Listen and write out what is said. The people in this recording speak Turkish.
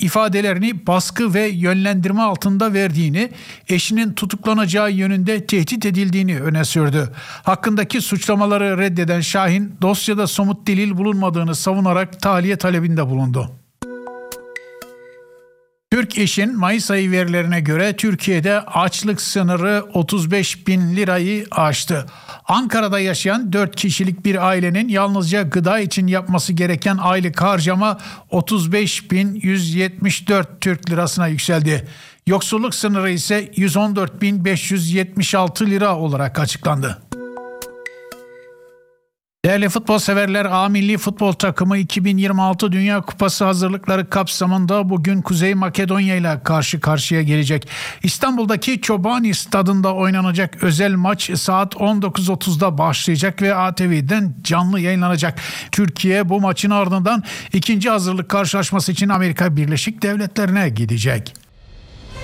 ifadelerini baskı ve yönlendirme altında verdiğini, eşinin tutuklanacağı yönünde tehdit edildiğini öne sürdü. Hakkındaki suçlamaları reddeden Şahin, dosyada somut delil bulunmadığını savunarak tahliye talebinde bulundu. Türk İş'in Mayıs ayı verilerine göre Türkiye'de açlık sınırı 35 bin lirayı aştı. Ankara'da yaşayan 4 kişilik bir ailenin yalnızca gıda için yapması gereken aylık harcama 35.174 Türk lirasına yükseldi. Yoksulluk sınırı ise 114.576 lira olarak açıklandı. Değerli futbol severler, A Milli Futbol Takımı 2026 Dünya Kupası hazırlıkları kapsamında bugün Kuzey Makedonya ile karşı karşıya gelecek. İstanbul'daki Çobani Stadında oynanacak özel maç saat 19.30'da başlayacak ve ATV'den canlı yayınlanacak. Türkiye bu maçın ardından ikinci hazırlık karşılaşması için Amerika Birleşik Devletleri'ne gidecek.